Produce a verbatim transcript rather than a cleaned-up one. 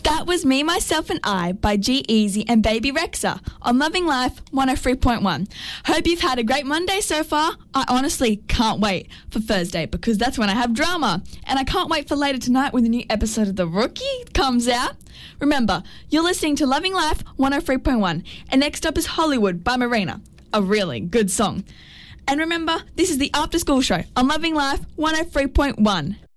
That was Me, Myself and I by G-Eazy and Baby Rexha on Loving Life one oh three point one. Hope you've had a great Monday so far. I honestly can't wait for Thursday because that's when I have drama. And I can't wait for later tonight when the new episode of The Rookie comes out. Remember, you're listening to Loving Life one oh three point one. And next up is Hollywood by Marina. A really good song. And remember, this is the After School Show on Loving Life one oh three point one.